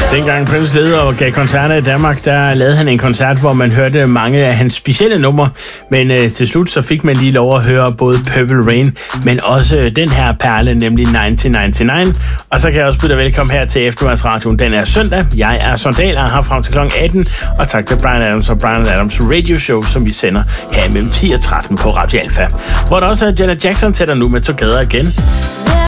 Dengang Prince levede og gav koncerter i Danmark, der lavede han en koncert, hvor man hørte mange af hans specielle numre. Men til slut så fik man lige lov at høre både Purple Rain, men også den her perle, nemlig 1999. Og så kan jeg også byde dig velkommen her til Eftermiddagsradioen. Den er søndag. Jeg er Sondal og har frem til kl. 18. Og tak til Bryan Adams og Bryan Adams Radio Show, som vi sender her mellem 10 og 13 på Radio Alpha. Hvor der også er Janet Jackson til dig nu med Together Again.